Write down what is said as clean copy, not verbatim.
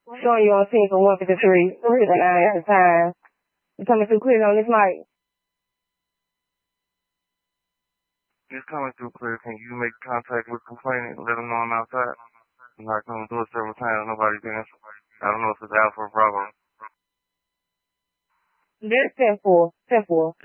Showing you on scene for 153. The reason I ain't had time. You coming through clear on this mic? It's coming through clear. Can you make contact with complainant and let them know I'm outside? I'm not coming through it several times. Nobody's answering. I don't know if it's Alpha or Bravo. There's 10-4. 10-4.